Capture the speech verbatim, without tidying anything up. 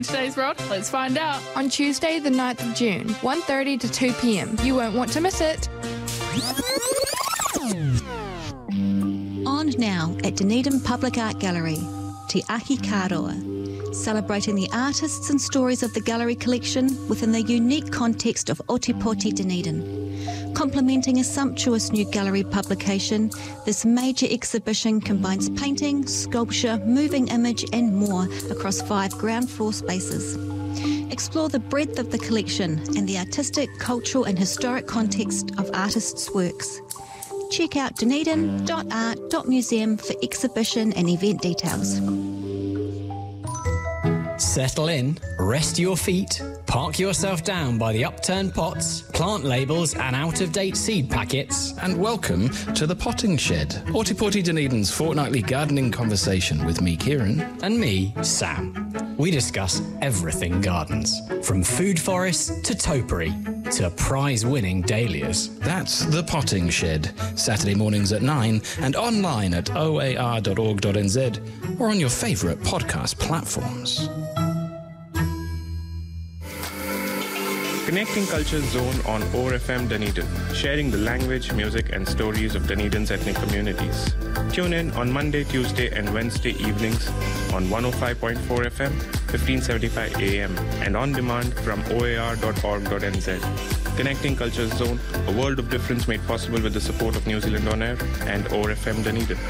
Today's world, let's find out. On Tuesday, the ninth of June, one thirty to two p.m. You won't want to miss it. On now at Dunedin Public Art Gallery, Te Aki Kāroa, celebrating the artists and stories of the gallery collection within the unique context of Otepoti Dunedin. Complementing a sumptuous new gallery publication, this major exhibition combines painting, sculpture, moving image and more across five ground floor spaces. Explore the breadth of the collection and the artistic, cultural and historic context of artists' works. Check out dunedin dot art dot museum for exhibition and event details. Settle in, rest your feet, park yourself down by the upturned pots, plant labels and out-of-date seed packets. And welcome to the Potting Shed, Otepoti Dunedin's fortnightly gardening conversation with me, Kieran. And me, Sam. We discuss everything gardens, from food forests to topiary to prize-winning dahlias. That's the Potting Shed, Saturday mornings at nine and online at o a r dot org dot n z or on your favourite podcast platforms. Connecting Culture Zone on O R F M Dunedin, sharing the language, music and stories of Dunedin's ethnic communities. Tune in on Monday, Tuesday and Wednesday evenings on one oh five point four F M, fifteen seventy-five A M and on demand from o a r dot org dot n z. Connecting Culture Zone, a world of difference made possible with the support of New Zealand On Air and O R F M Dunedin.